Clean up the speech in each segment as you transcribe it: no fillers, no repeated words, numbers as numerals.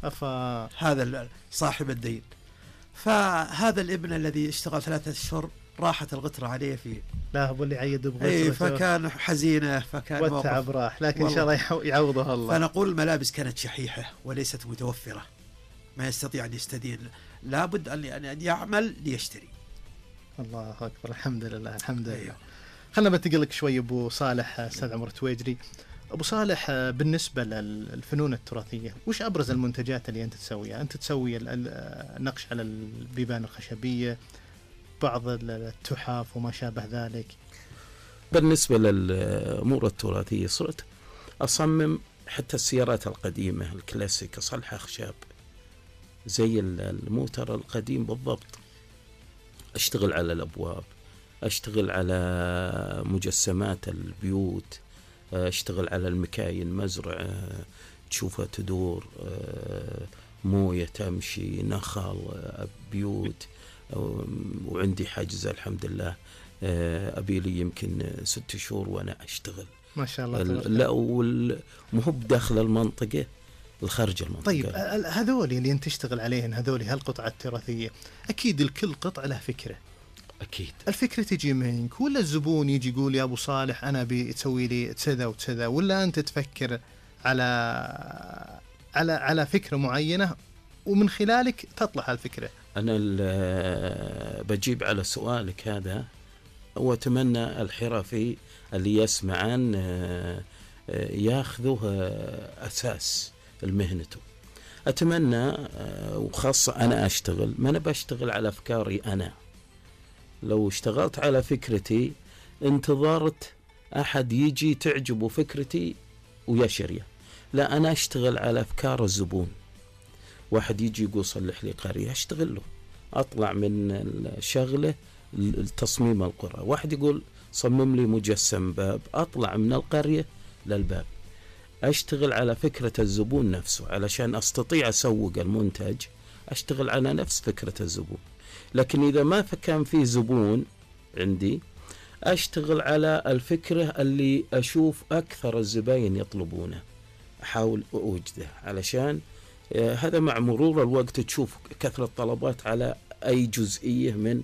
هذا صاحب الدين. فهذا الابن الذي اشتغل 3 أشهر راحت الغترة عليه في لا هو اللي عيد بغترته، فكان حزينة، فكان والتعب راح، لكن إن شاء الله يعوضها الله. فنقول الملابس كانت شحيحة وليست متوفرة، ما يستطيع أن يستدين، لابد أن يعمل ليشتري. الله أكبر، الحمد لله الحمد لله. خلنا بنتقل لك شوي أبو صالح، أستاذ عمر تويجري. أبو صالح، بالنسبة للفنون التراثية وش أبرز المنتجات اللي أنت تسويها؟ أنت تسوي النقش على البيبان الخشبية، بعض التحف وما شابه ذلك. بالنسبة للأمور التراثية صرت أصمم حتى السيارات القديمة الكلاسيك، أصلحها خشب زي الموتر القديم بالضبط. أشتغل على الأبواب، أشتغل على مجسمات البيوت، أشتغل على المكاين، مزرعة تشوفها تدور، موية تمشي، نخل، بيوت. وعندي حجز الحمد لله، أبي لي يمكن 6 شهور وأنا أشتغل ما شاء الله. لا مو بداخل المنطقة، الخارج المنطقة. طيب هذول اللي أنت تشتغل عليهن، هذول هالقطعة التراثية، أكيد الكل قطعة له فكرة. أكيد الفكرة تجي منك ولا الزبون يجي يقول يا أبو صالح أنا بتسوي لي كذا وكذا، ولا أنت تفكر على فكرة معينة ومن خلالك تطلع هالفكرة؟ أنا بجيب على سؤالك هذا، وأتمنى الحرفي اللي يسمعان ياخذه أساس المهنته. أتمنى، وخاصة أنا أشتغل، ما أنا بشتغل على أفكاري أنا. لو اشتغلت على فكرتي انتظرت أحد يجي تعجبه فكرتي ويشريه، لا، أنا أشتغل على أفكار الزبون. واحد يجي يقول صلح لي قرية، أشتغل له، أطلع من الشغلة التصميم القرى. واحد يقول صمم لي مجسم باب، أطلع من القرية للباب. أشتغل على فكرة الزبون نفسه علشان أستطيع أسوق المنتج، أشتغل على نفس فكرة الزبون. لكن إذا ما كان في زبون عندي، أشتغل على الفكرة اللي أشوف أكثر الزباين يطلبونه، أحاول أوجده، علشان هذا مع مرور الوقت تشوف كثرة طلبات على أي جزئية من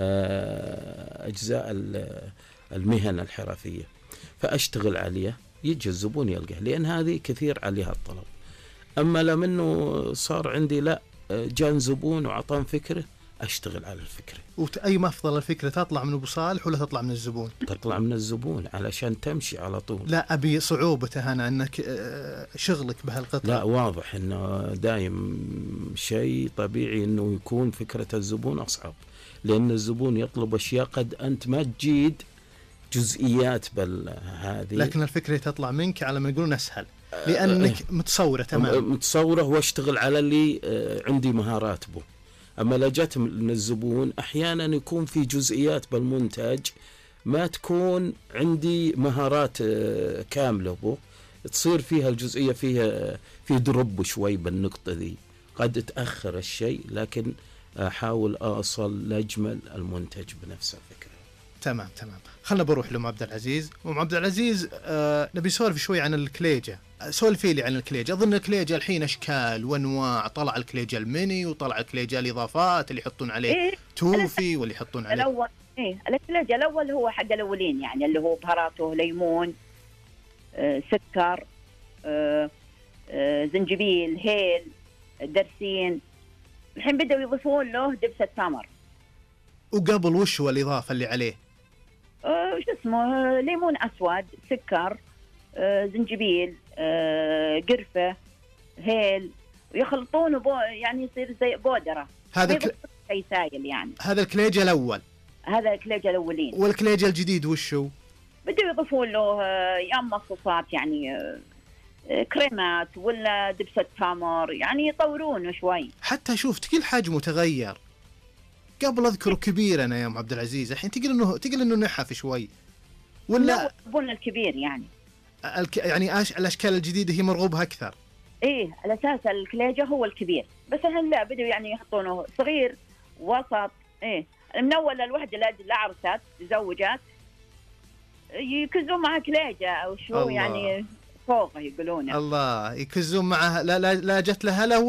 أجزاء المهن الحرفية، فأشتغل عليها، يجي الزبون يلقاه، لأن هذه كثير عليها الطلب. أما لما أنه صار عندي لا، جان زبون وعطان فكرة، أشتغل على الفكرة. أي ما أفضل الفكرة تطلع من أبو صالح ولا تطلع من الزبون؟ تطلع من الزبون علشان تمشي على طول. لا، أبي صعوبته أنا أنك شغلك بهالقطعة. لا، واضح أنه دايم شيء طبيعي أنه يكون فكرة الزبون أصعب، لأن الزبون يطلب أشياء قد أنت ما تجيد جزئيات هذه، لكن الفكرة تطلع منك على ما يقولون أسهل، لأنك متصورة تمام، متصورة، واشتغل على اللي عندي مهارات به. أما لو جت من الزبون أحيانا يكون في جزئيات بالمنتج ما تكون عندي مهارات كاملة به، تصير فيها الجزئية في درب شوي بالنقطة ذي، قد تأخر الشيء، لكن أحاول أصل لأجمل المنتج بنفس الفكرة. تمام. خلنا بروح لأم عبد العزيز. أم عبد العزيز، نبي نسولف شوي عن الكليجة. سولفي لي عن الكليجة. أظن الكليجة الحين أشكال وأنواع، طلع الكليجة الميني وطلع الكليجة الإضافات اللي يحطون عليه توفي واللي يحطون عليه الأول. الكليجة الأول هو حق الأولين، يعني اللي هو بهاراته ليمون، سكر، زنجبيل، هيل، درسين. الحين بدأوا يضيفون له دبسة تمر. وقبل وش هو الإضافة اللي عليه؟ شو اسمه، ليمون أسود، سكر، زنجبيل، قرفة، هيل، ويخلطونه يعني يصير زي بودرة. هذا شيء سائل يعني. هذا الكليجة الأول. هذا الكليجة الأولين. والكليجة الجديد وش هو؟ بدوا يضيفون له يا اما صوصات، يعني كريمات ولا دبسة تمر، يعني يطورونه شوي. حتى شوف كل حجمه تغير. قبل أذكره كبير أنا يا أم عبد العزيز، الحين تقول إنه نحف شوي، ولا يبون الكبير يعني. يعني الأشكال الجديدة هي مرغوبها أكثر. إيه، على أساس الكليجة هو الكبير، بس الحين لا، بدوا يعني يحطونه صغير وسط. إيه، من أول الوحدة العرسات زوجات يكزون معها كليجة أو شو، يعني فوقه يقولونه. الله، يكزون معها. لا جت لها له